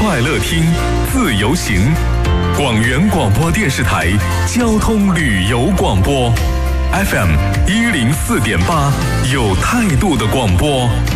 快乐听，自由行。广元广播电视台交通旅游广播 FM 104.8，有态度的广播。